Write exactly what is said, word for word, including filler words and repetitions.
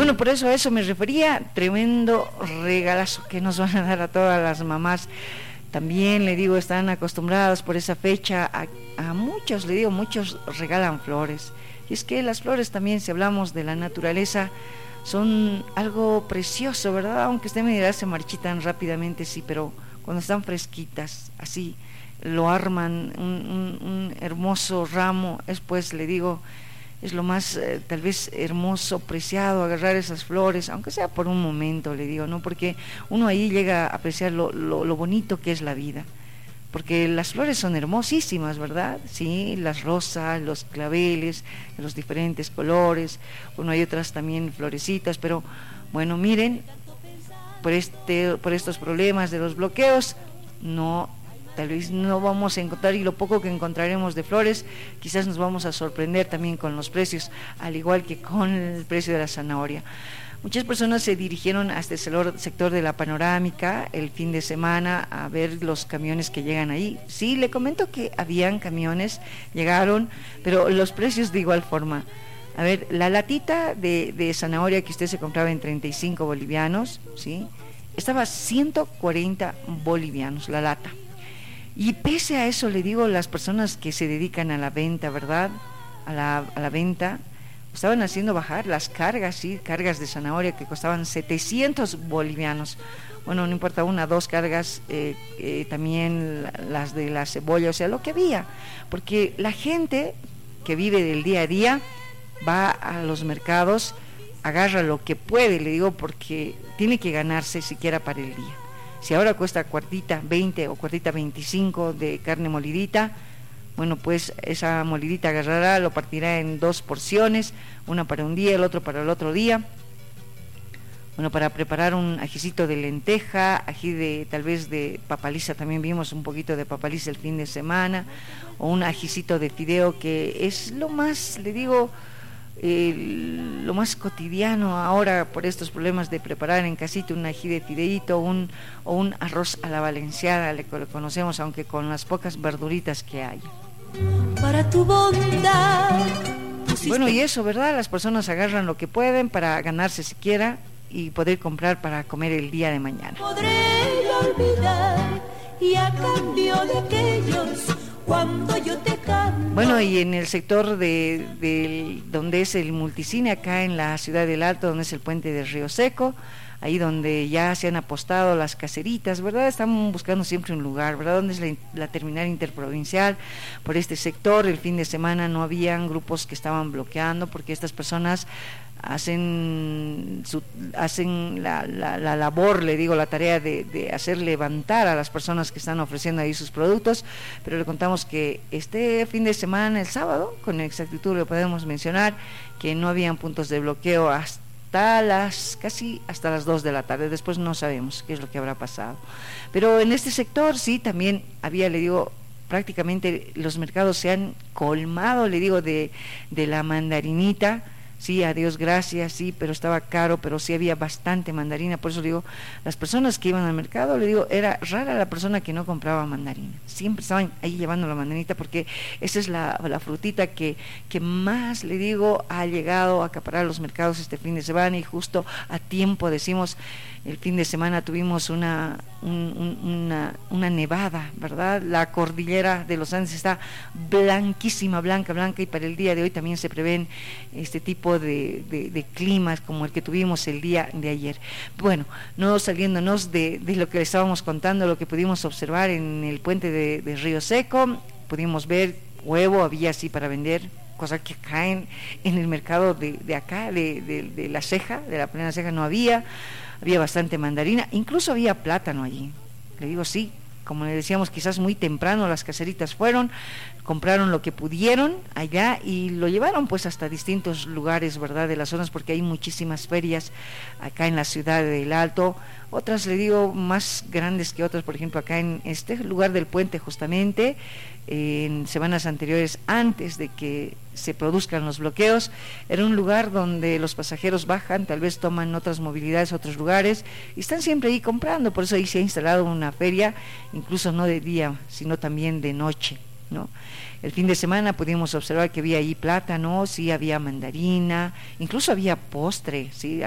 bueno, por eso a eso me refería, tremendo regalazo que nos van a dar a todas las mamás. También, le digo, están acostumbradas por esa fecha, a, a muchos, le digo, muchos regalan flores. Y es que las flores también, si hablamos de la naturaleza, son algo precioso, ¿verdad? Aunque usted me dirá, se marchitan rápidamente, sí, pero cuando están fresquitas, así, lo arman, un, un, un hermoso ramo, es pues, le digo, es lo más, eh, tal vez, hermoso, preciado, agarrar esas flores, aunque sea por un momento, le digo, ¿no? Porque uno ahí llega a apreciar lo, lo, lo bonito que es la vida. Porque las flores son hermosísimas, ¿verdad? Sí, las rosas, los claveles, de los diferentes colores, bueno, hay otras también florecitas, pero bueno, miren, por este, por estos problemas de los bloqueos, no, tal vez no vamos a encontrar, y lo poco que encontraremos de flores, quizás nos vamos a sorprender también con los precios, al igual que con el precio de la zanahoria. Muchas personas se dirigieron hasta el sector de la Panorámica el fin de semana a ver los camiones que llegan ahí. Sí, le comento que habían camiones, llegaron, pero los precios de igual forma. A ver, la latita de, de zanahoria que usted se compraba en treinta y cinco bolivianos, ¿sí? Estaba a ciento cuarenta bolivianos la lata. Y pese a eso, le digo, las personas que se dedican a la venta, ¿verdad? A la, a la venta, estaban haciendo bajar las cargas, sí, cargas de zanahoria que costaban setecientos bolivianos. Bueno, no importa, una, dos cargas, eh, eh, también las de la cebolla, o sea, lo que había. Porque la gente que vive del día a día va a los mercados, agarra lo que puede, le digo, porque tiene que ganarse siquiera para el día. Si ahora cuesta cuartita veinte o cuartita veinticinco de carne molidita, bueno, pues esa molidita agarrará, lo partirá en dos porciones, una para un día, el otro para el otro día. Bueno, para preparar un ajicito de lenteja, ají de, tal vez de papaliza, también vimos un poquito de papaliza el fin de semana, o un ajicito de fideo, que es lo más, le digo, eh, lo más cotidiano ahora por estos problemas de preparar en casita un ají de fideíto, un, o un arroz a la valenciana, le, le conocemos, aunque con las pocas verduritas que hay. Para tu bondad. Bueno, y eso, ¿verdad? Las personas agarran lo que pueden para ganarse siquiera y poder comprar para comer el día de mañana. Podré olvidar y a cambio de aquellos cuando yo te canto. Bueno, y en el sector de, de donde es el multicine, acá en la ciudad del Alto, donde es el puente de Río Seco, ahí donde ya se han apostado las caseritas, ¿verdad? Están buscando siempre un lugar, ¿verdad? Donde es la, la terminal interprovincial, por este sector. El fin de semana no habían grupos que estaban bloqueando, porque estas personas hacen su, hacen la, la, la labor, le digo, la tarea de, de hacer levantar a las personas que están ofreciendo ahí sus productos, pero le contamos que este fin de semana, el sábado, con exactitud le podemos mencionar que no habían puntos de bloqueo hasta hasta las casi hasta las dos de la tarde. Después no sabemos qué es lo que habrá pasado, pero en este sector sí también había, le digo, prácticamente los mercados se han colmado, le digo, de, de la mandarinita. Sí, a Dios gracias, sí, pero estaba caro, pero sí había bastante mandarina. Por eso le digo, las personas que iban al mercado, le digo, era rara la persona que no compraba mandarina. Siempre estaban ahí llevando la mandarinita, porque esa es la, la frutita que, que más, le digo, ha llegado a acaparar los mercados este fin de semana, y justo a tiempo, decimos, el fin de semana tuvimos una, un, un, una, una nevada, ¿verdad? La cordillera de los Andes está blanquísima, blanca, blanca, y para el día de hoy también se prevén este tipo De, de, de climas como el que tuvimos el día de ayer. Bueno, no saliéndonos de, de lo que le estábamos contando, lo que pudimos observar en el puente de, de Río Seco, pudimos ver huevo, había así para vender, cosas que caen en el mercado de, de acá, de, de, de la ceja, de la plena ceja no había, había bastante mandarina, incluso había plátano allí, le digo, sí, como le decíamos, quizás muy temprano las caseritas fueron, compraron lo que pudieron allá y lo llevaron pues hasta distintos lugares, ¿verdad?, de las zonas, porque hay muchísimas ferias acá en la ciudad del Alto, otras, le digo, más grandes que otras. Por ejemplo, acá en este lugar del puente, justamente en semanas anteriores, antes de que se produzcan los bloqueos, era un lugar donde los pasajeros bajan, tal vez toman otras movilidades, otros lugares, y están siempre ahí comprando. Por eso ahí se ha instalado una feria, incluso no de día, sino también de noche, ¿no? El fin de semana pudimos observar que había ahí plátano, sí, había mandarina, incluso había postre, sí.